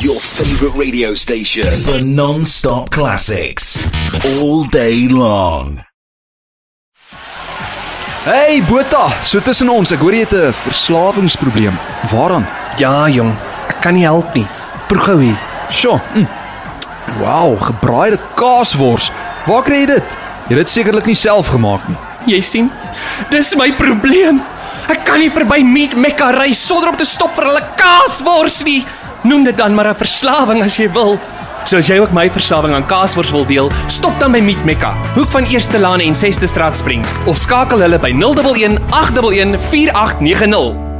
Your favorite radio station for non-stop classics. All day long. Hey Botha, so tussen ons, ek hoor jy het 'n verslawingsprobleem. Waaraan? Ja jong, ek kan nie help nie. Proe gou hier. Sjoe. Wow, gebraaide kaaswors. Waar kry jy dit? Jy het dit sekerlik nie self gemaak nie. Jy sien, dis my probleem. Ek kan nie verby Meat Mecca ry sonder om te stop vir hulle kaaswors nie. Noem dit dan maar 'n verslawing as jy wil. So as jy ook my verslawing aan kaaswors wil deel, stop dan by Meat Mecca, hoek van Eerste Laan en 6de Straat Springs, of skakel hulle by 011 811 4890.